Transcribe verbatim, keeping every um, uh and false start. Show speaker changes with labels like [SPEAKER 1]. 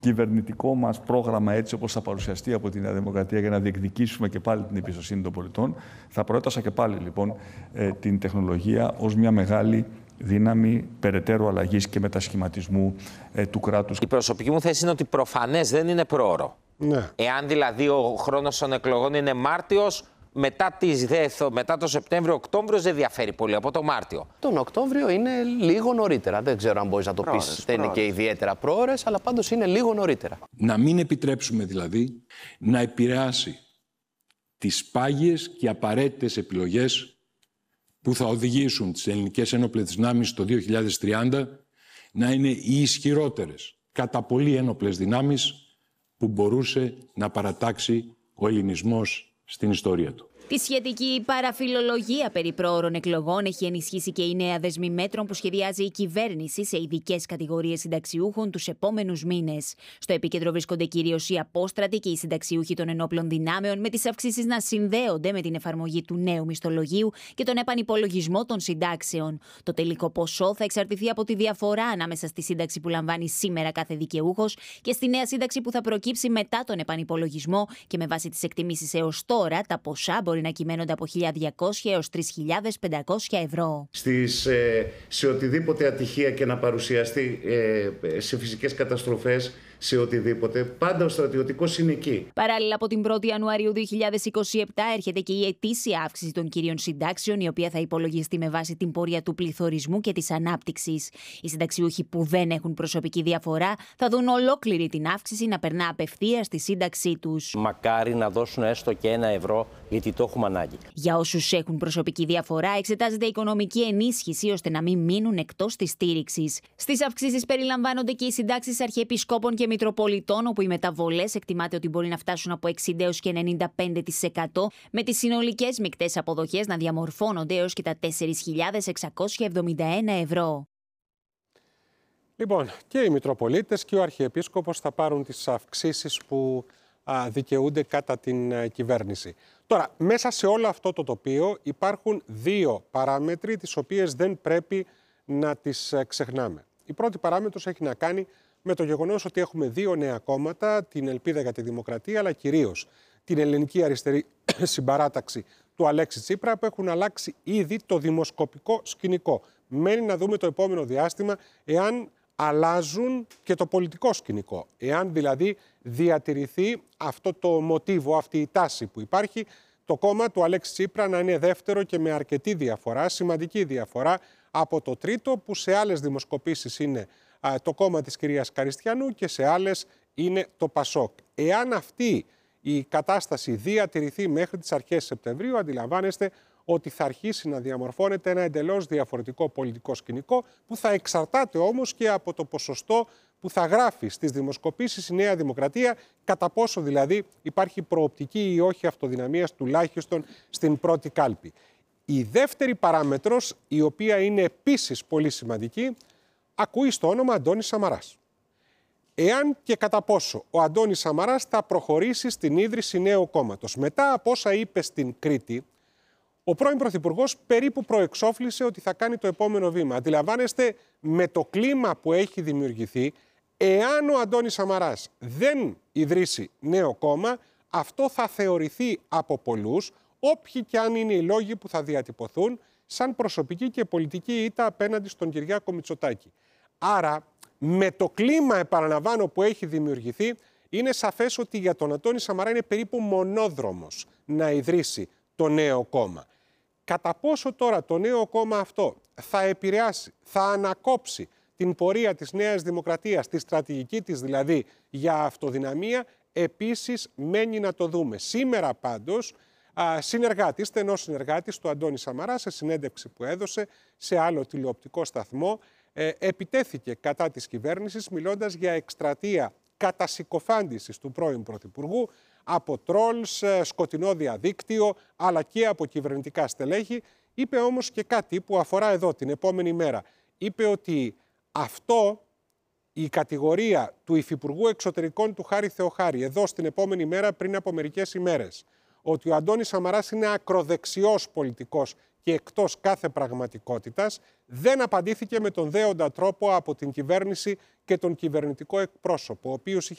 [SPEAKER 1] κυβερνητικό μας πρόγραμμα, έτσι όπως θα παρουσιαστεί από τη Νέα Δημοκρατία, για να διεκδικήσουμε και πάλι την εμπιστοσύνη των πολιτών, θα προέτασα και πάλι λοιπόν την τεχνολογία ως μια μεγάλη δύναμη περαιτέρω αλλαγής και μετασχηματισμού ε, του κράτους.
[SPEAKER 2] Η προσωπική μου θέση είναι ότι προφανές δεν είναι πρόωρο. Ναι. Εάν δηλαδή ο χρόνος των εκλογών είναι Μάρτιος, μετά, τις, μετά το Σεπτέμβριο-Οκτώβριο δεν διαφέρει πολύ από το Μάρτιο.
[SPEAKER 3] Τον Οκτώβριο είναι λίγο νωρίτερα. Δεν ξέρω αν μπορείς να το πρόωρες, πεις. Δεν είναι και ιδιαίτερα πρόωρες, αλλά πάντως είναι λίγο νωρίτερα.
[SPEAKER 4] Να μην επιτρέψουμε δηλαδή να επηρεάσει τις πάγιες και απαραίτητες επιλογές που θα οδηγήσουν τις ελληνικές ένοπλες δυνάμεις το δύο χιλιάδες τριάντα να είναι οι ισχυρότερες κατά πολύ ένοπλες δυνάμεις που μπορούσε να παρατάξει ο ελληνισμός στην ιστορία του.
[SPEAKER 5] Τη σχετική παραφιλολογία περί πρόωρων εκλογών έχει ενισχύσει και η νέα δεσμή μέτρων που σχεδιάζει η κυβέρνηση σε ειδικές κατηγορίες συνταξιούχων τους επόμενους μήνες. Στο επίκεντρο βρίσκονται κυρίως οι απόστρατοι και οι συνταξιούχοι των ενόπλων δυνάμεων, με τις αυξήσεις να συνδέονται με την εφαρμογή του νέου μισθολογίου και τον επανυπολογισμό των συντάξεων. Το τελικό ποσό θα εξαρτηθεί από τη διαφορά ανάμεσα στη σύνταξη που λαμβάνει σήμερα κάθε δικαιούχος και στη νέα σύνταξη που θα προκύψει μετά τον επανυπολογισμό, και με βάση τις εκτιμήσεις έως τώρα, τα ποσά μπορεί να κυμαίνονται από χίλια διακόσια έως τρεις χιλιάδες πεντακόσια ευρώ.
[SPEAKER 6] Στις, σε οτιδήποτε ατυχία και να παρουσιαστεί, σε φυσικές καταστροφές, σε οτιδήποτε, πάντα ο στρατιωτικός είναι εκεί.
[SPEAKER 5] Παράλληλα, από την πρώτη Ιανουαρίου δύο χιλιάδες είκοσι επτά έρχεται και η ετήσια αύξηση των κυρίων συντάξεων, η οποία θα υπολογιστεί με βάση την πορεία του πληθωρισμού και της ανάπτυξης. Οι συνταξιούχοι που δεν έχουν προσωπική διαφορά θα δουν ολόκληρη την αύξηση να περνά απευθείας στη σύνταξή τους.
[SPEAKER 3] Μακάρι να δώσουν έστω και ένα ευρώ, γιατί το έχουμε ανάγκη.
[SPEAKER 5] Για όσους έχουν προσωπική διαφορά, εξετάζεται οικονομική ενίσχυση ώστε να μην μείνουν εκτός της στήριξης. Στις αυξήσεις περιλαμβάνονται και οι συντάξεις αρχιεπισκόπων και Μητροπολιτών, όπου οι μεταβολές εκτιμάται ότι μπορεί να φτάσουν από εξήντα έως και ενενήντα πέντε τοις εκατό, με τις συνολικές μεικτές αποδοχές να διαμορφώνονται έως και τα τέσσερις χιλιάδες εξακόσια εβδομήντα ένα ευρώ.
[SPEAKER 7] Λοιπόν, και οι Μητροπολίτες και ο Αρχιεπίσκοπος θα πάρουν τις αυξήσεις που α, δικαιούνται κατά την α, κυβέρνηση. Τώρα, μέσα σε όλο αυτό το τοπίο υπάρχουν δύο παράμετροι τις οποίες δεν πρέπει να τις α, ξεχνάμε. Η πρώτη παράμετρος έχει να κάνει με το γεγονός ότι έχουμε δύο νέα κόμματα, την Ελπίδα για τη Δημοκρατία, αλλά κυρίως την Ελληνική Αριστερή Συμπαράταξη του Αλέξη Τσίπρα, που έχουν αλλάξει ήδη το δημοσκοπικό σκηνικό. Μένει να δούμε το επόμενο διάστημα εάν αλλάζουν και το πολιτικό σκηνικό. Εάν δηλαδή διατηρηθεί αυτό το μοτίβο, αυτή η τάση που υπάρχει, το κόμμα του Αλέξη Τσίπρα να είναι δεύτερο και με αρκετή διαφορά, σημαντική διαφορά από το τρίτο, που σε άλλες δημοσκοπήσεις είναι το κόμμα της κυρίας Καριστιανού και σε άλλες είναι το Πασόκ. Εάν αυτή η κατάσταση διατηρηθεί μέχρι τις αρχές Σεπτεμβρίου, αντιλαμβάνεστε ότι θα αρχίσει να διαμορφώνεται ένα εντελώς διαφορετικό πολιτικό σκηνικό, που θα εξαρτάται όμως και από το ποσοστό που θα γράφει στις δημοσκοπήσεις η Νέα Δημοκρατία, κατά πόσο δηλαδή υπάρχει προοπτική ή όχι αυτοδυναμίας τουλάχιστον στην πρώτη κάλπη. Η δεύτερη παράμετρος, η οποία είναι επίσης πολύ σημαντική, ακούει στο όνομα Αντώνης Σαμαράς. Εάν και κατά πόσο ο Αντώνης Σαμαράς θα προχωρήσει στην ίδρυση νέου κόμματος. Μετά από όσα είπε στην Κρήτη, ο πρώην Πρωθυπουργός περίπου προεξόφλησε ότι θα κάνει το επόμενο βήμα. Αντιλαμβάνεστε, με το κλίμα που έχει δημιουργηθεί, εάν ο Αντώνης Σαμαράς δεν ιδρύσει νέο κόμμα, αυτό θα θεωρηθεί από πολλούς, όποιοι και αν είναι οι λόγοι που θα διατυπωθούν, σαν προσωπική και πολιτική ήττα απέναντι στον Κυριάκο Μητσοτάκη. Άρα, με το κλίμα, επαναλαμβάνω, που έχει δημιουργηθεί, είναι σαφές ότι για τον Αντώνη Σαμαρά είναι περίπου μονόδρομος να ιδρύσει το νέο κόμμα. Κατά πόσο τώρα το νέο κόμμα αυτό θα επηρεάσει, θα ανακόψει την πορεία της Νέας Δημοκρατίας, τη στρατηγική της δηλαδή για αυτοδυναμία, επίσης μένει να το δούμε. Σήμερα πάντως, συνεργάτης, στενός συνεργάτης του Αντώνη Σαμαρά, σε συνέντευξη που έδωσε σε άλλο τηλεοπτικό σταθμό, ε, επιτέθηκε κατά της κυβέρνησης, μιλώντας για εκστρατεία κατασυκοφάντησης του πρώην Πρωθυπουργού από τρόλς, σκοτεινό διαδίκτυο, αλλά και από κυβερνητικά στελέχη. Είπε όμως και κάτι που αφορά εδώ την επόμενη μέρα. Είπε ότι αυτό, η κατηγορία του Υφυπουργού Εξωτερικών του Χάρη Θεοχάρη, εδώ στην επόμενη μέρα πριν από μερικές ημέρες, ότι ο Αντώνης Σαμαράς είναι ακροδεξιός πολιτικός και εκτός κάθε πραγματικότητας, δεν απαντήθηκε με τον δέοντα τρόπο από την κυβέρνηση και τον κυβερνητικό εκπρόσωπο, ο οποίος είχε